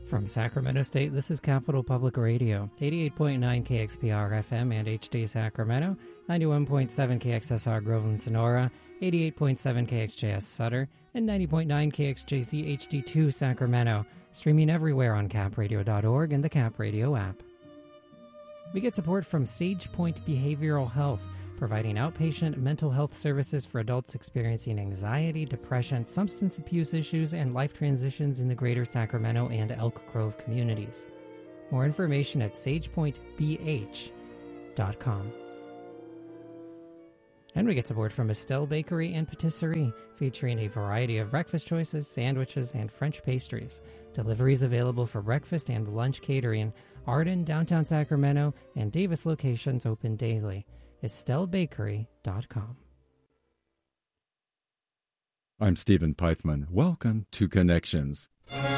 From Sacramento State, this is Capital Public Radio, 88.9 KXPR FM and HD Sacramento, 91.7 KXSR Groveland Sonora, 88.7 KXJS Sutter, and 90.9 KXJC HD2 Sacramento, streaming everywhere on capradio.org and the Cap Radio app. We get support from SagePoint Behavioral Health, providing outpatient mental health services for adults experiencing anxiety, depression, substance abuse issues, and life transitions in the greater Sacramento and Elk Grove communities. More information at sagepointbh.com. And we get support from Estelle Bakery and Patisserie, featuring a variety of breakfast choices, sandwiches, and French pastries. Deliveries available for breakfast and lunch catering. Arden, downtown Sacramento, and Davis locations open daily. EstelleBakery.com. I'm Stephen Pythman. Welcome to Connections.